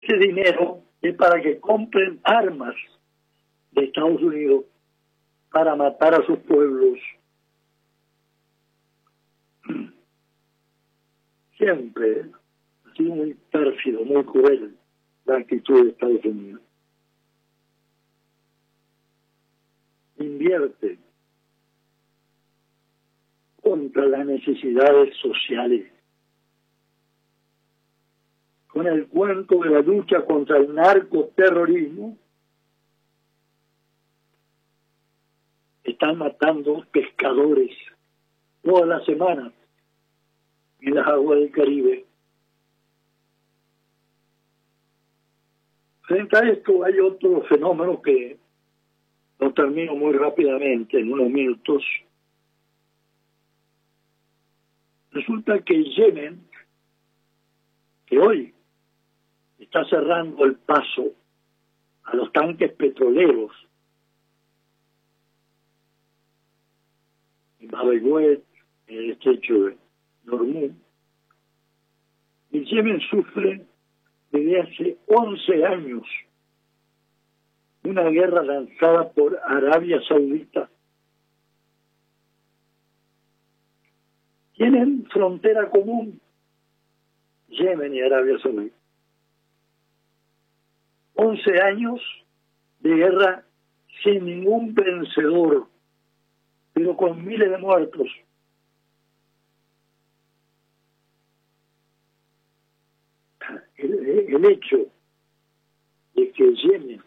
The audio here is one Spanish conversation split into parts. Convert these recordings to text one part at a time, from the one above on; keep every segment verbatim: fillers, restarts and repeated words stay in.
Ese dinero es para que compren armas de Estados Unidos para matar a sus pueblos. Siempre ha sido muy pérfido, muy cruel la actitud de Estados Unidos. Invierte contra las necesidades sociales, con el cuento de la lucha contra el narcoterrorismo. Están matando pescadores todas las semanas en las aguas del Caribe. Frente a esto hay otro fenómeno que lo termino muy rápidamente, en unos minutos. Resulta que Yemen, que hoy está cerrando el paso a los tanques petroleros en Bab el-Wed, en el estrecho de Hormuz, y Yemen sufre desde hace once años una guerra lanzada por Arabia Saudita. Tienen frontera común Yemen y Arabia Saudita. once años de guerra sin ningún vencedor, pero con miles de muertos. El, el hecho de que Yemen,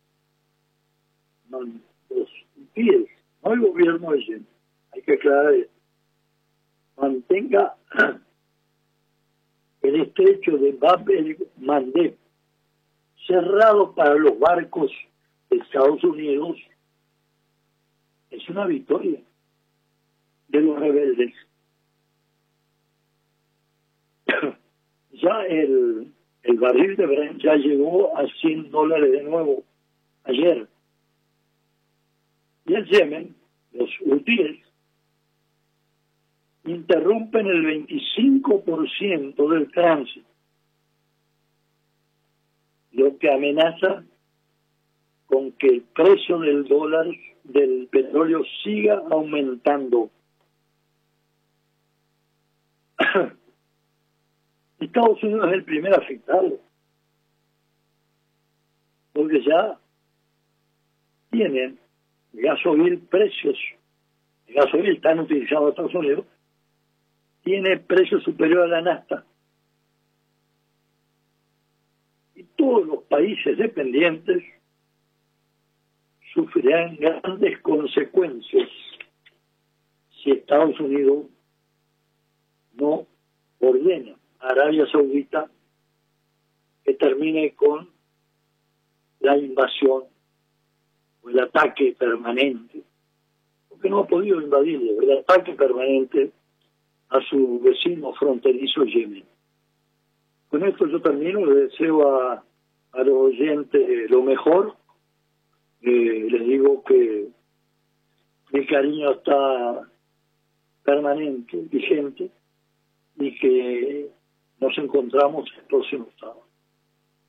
no, los pies, no el gobierno de Yemen, hay que aclarar esto, mantenga el estrecho de Bab el-Mandeb cerrado para los barcos de Estados Unidos, es una victoria de los rebeldes. Ya el, el barril de Brent ya llegó a cien dólares de nuevo ayer. Y el Yemen, los hutíes, interrumpen el veinticinco por ciento del tránsito, lo que amenaza con que el precio del dólar del petróleo siga aumentando. Estados Unidos es el primer afectado, porque ya tienen gasoil, precios de gasoil están utilizados en Estados Unidos, tiene precio superior a la nafta. Y todos los países dependientes sufrirán grandes consecuencias si Estados Unidos no ordena a Arabia Saudita que termine con la invasión o el ataque permanente, porque no ha podido invadir el ataque permanente a su vecino fronterizo Yemen. Con esto yo termino, le deseo a, a los oyentes lo mejor. Eh, les digo que mi cariño está permanente, vigente, y que nos encontramos el próximo sábado.